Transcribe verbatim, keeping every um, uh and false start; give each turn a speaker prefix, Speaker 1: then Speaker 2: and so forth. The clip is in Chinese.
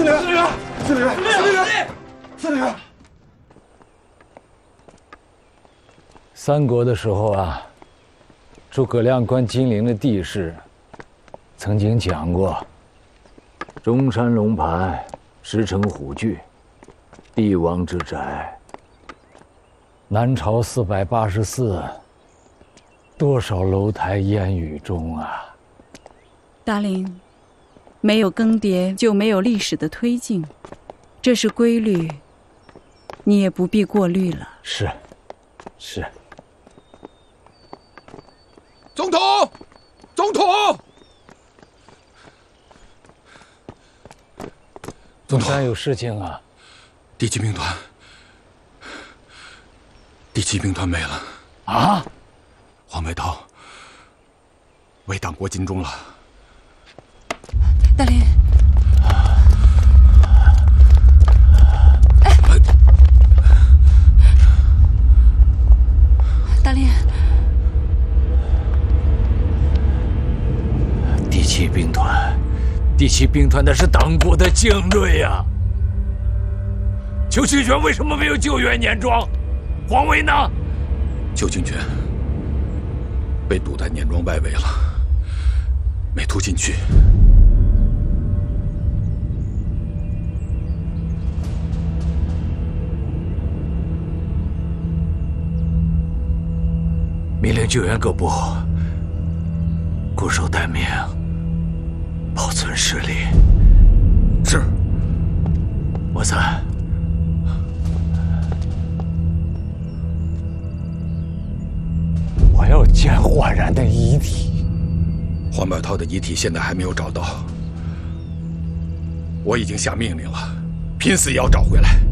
Speaker 1: 司令员，司令员，司令员，司令员，司令员。
Speaker 2: 三国的时候啊，诸葛亮观金陵的地势，曾经讲过：中山龙盘，石城虎踞，帝王之宅。南朝四百八十四，多少楼台烟雨中啊！
Speaker 3: 达令，没有更迭就没有历史的推进，这是规律，你也不必过滤了。
Speaker 2: 是，是。
Speaker 4: 总统，总统，
Speaker 2: 总山有事情啊！
Speaker 4: 第七兵团，第七兵团没了
Speaker 2: 啊！
Speaker 4: 黄百韬为党国尽忠了。
Speaker 3: 大林，哎，大林，
Speaker 2: 第七兵团，第七兵团那是党国的精锐呀！邱清泉为什么没有救援碾庄？黄维呢？
Speaker 4: 邱清泉被堵在碾庄外围了，没突进去。
Speaker 2: 命令救援各部固守待命，保存实力。
Speaker 4: 是。
Speaker 2: 我三，我要见焕然的遗体。
Speaker 4: 黄百韬的遗体现在还没有找到，我已经下命令了，拼死也要找回来。